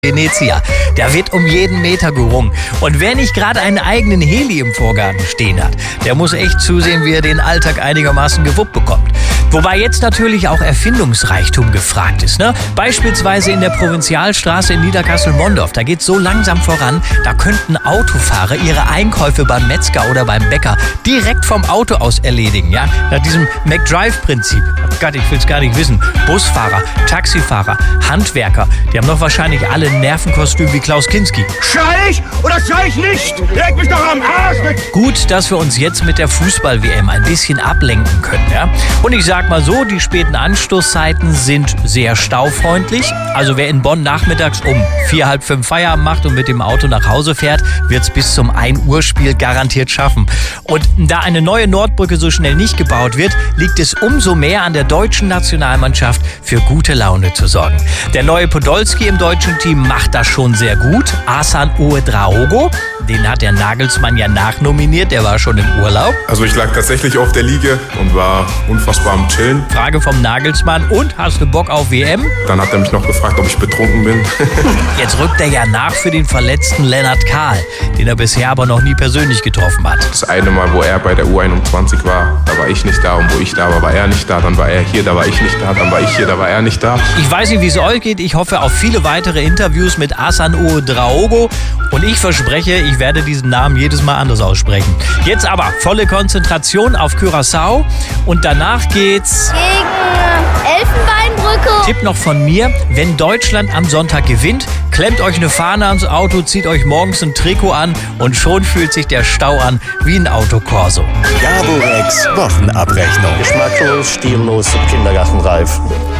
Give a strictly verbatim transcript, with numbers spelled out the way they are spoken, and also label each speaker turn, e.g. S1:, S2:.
S1: Venezia. Da wird um jeden Meter gerungen. Und wer nicht gerade einen eigenen Heli im Vorgarten stehen hat, der muss echt zusehen, wie er den Alltag einigermaßen gewuppt bekommt. Wobei jetzt natürlich auch Erfindungsreichtum gefragt ist. Ne? Beispielsweise in der Provinzialstraße in Niederkassel-Mondorf. Da geht es so langsam voran, da könnten Autofahrer ihre Einkäufe beim Metzger oder beim Bäcker direkt vom Auto aus erledigen. Ja? Nach diesem McDrive-Prinzip. Gott, ich will es gar nicht wissen. Busfahrer, Taxifahrer, Handwerker, die haben doch wahrscheinlich alle ein Nervenkostüm wie Klaus Kinski.
S2: Schrei ich oder schrei ich nicht? Leg mich doch am Arsch mit!
S1: Gut, dass wir uns jetzt mit der Fußball-W M ein bisschen ablenken können. Ja? Und ich sag mal so, die späten Anstoßzeiten sind sehr staufreundlich. Also wer in Bonn nachmittags um vier, halb fünf Feierabend macht und mit dem Auto nach Hause fährt, wird es bis zum ein Uhr Spiel garantiert schaffen. Und da eine neue Nordbrücke so schnell nicht gebaut wird, liegt es umso mehr an der deutschen Nationalmannschaft, für gute Laune zu sorgen. Der neue Podolski im deutschen Team macht das schon sehr gut. Asan Ouedraogo, den hat der Nagelsmann ja nachnominiert, der war schon im Urlaub.
S3: Also ich lag tatsächlich auf der Liege und war unfassbar am Chillen.
S1: Frage vom Nagelsmann: Und, hast du Bock auf W M?
S3: Dann hat er mich noch gefragt, ob ich betrunken bin.
S1: Jetzt rückt er ja nach für den verletzten Lennart Kahl, den er bisher aber noch nie persönlich getroffen hat.
S3: Das eine Mal, wo er bei der U einundzwanzig war, da war ich nicht da, und wo ich da war, war er nicht da. Dann war er hier, da war ich nicht da. Dann war ich hier, da war er nicht da.
S1: Ich weiß nicht, wie es euch geht. Ich hoffe auf viele weitere Interviews mit Asan Ouedraogo. Und ich verspreche, ich werde diesen Namen jedes Mal anders aussprechen. Jetzt aber volle Konzentration auf Curaçao. Und danach geht's
S4: gegen Elfenbeinbrücke.
S1: Tipp noch von mir: Wenn Deutschland am Sonntag gewinnt, klemmt euch eine Fahne ans Auto, zieht euch morgens ein Trikot an und schon fühlt sich der Stau an wie ein Autokorso.
S5: Gaborex Wochenabrechnung.
S6: Geschmacklos, stillos, kindergartenreif.